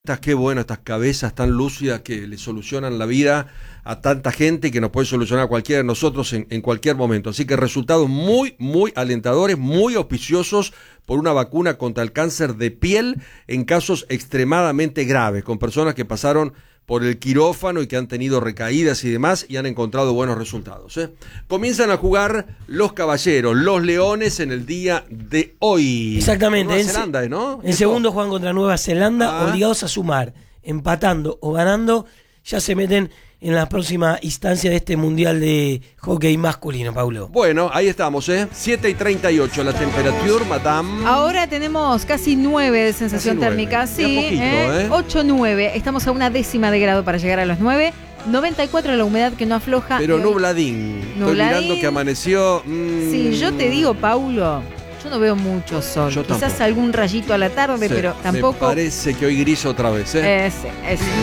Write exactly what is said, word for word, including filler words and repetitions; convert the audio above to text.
Qué bueno, estas cabezas tan lúcidas que le solucionan la vida a tanta gente y que nos puede solucionar a cualquiera de nosotros en, en cualquier momento. Así que resultados muy, muy alentadores, muy auspiciosos por una vacuna contra el cáncer de piel en casos extremadamente graves, con personas que pasaron por el quirófano y que han tenido recaídas y demás y han encontrado buenos resultados, ¿eh? Comienzan a jugar los caballeros, los leones en el día de hoy. Exactamente. Nueva en Zelanda, ¿no? En segundo juegan contra Nueva Zelanda, Ah. obligados a sumar, empatando o ganando, ya se meten en la próxima instancia de este mundial de hockey masculino, Paulo. Bueno, ahí estamos, ¿eh? siete y treinta y ocho la temperatura, madame. Ahora tenemos casi nueve de sensación Casi térmica, nueve. sí, De a poquito, ¿eh? ¿eh? ocho nueve, estamos a una décima de grado para llegar a los nueve. noventa y cuatro la humedad que no afloja. Pero Eh, nubladín. Estoy Nubladín. mirando que amaneció. mm, Sí, yo te digo, Paulo, yo no veo mucho sol. Yo Quizás tampoco. algún rayito a la tarde, sí, pero me tampoco. parece que hoy gris otra vez, ¿eh? Es, es